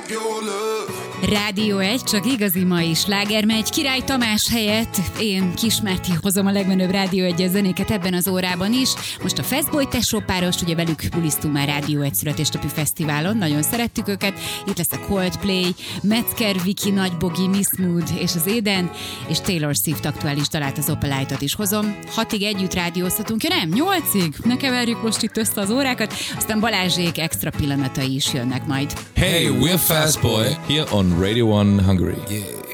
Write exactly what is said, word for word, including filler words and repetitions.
Rádió egy, csak igazi mai sláger megy. Király Tamás helyett én, Kis Máté hozom a legmenőbb Rádió egy zenéket ebben az órában is. Most a Fastboy tesó páros, ugye velük buliztunk már Rádió egy születésnapi fesztiválon, nagyon szerettük őket. Itt lesz a Coldplay, Metzger, Viki, Nagybogi, Miss Mood és az Éden, és Taylor Swift aktuális dalát, az Opalite-ot is hozom. Hatig együtt rádiózhatunk, ja nem, nyolcig? Ne keverjük most itt össze az órákat, aztán Balázsék extra pillanatai is jönnek majd. Hey, we're Fastboy here on Radio one Hungary. Yeah.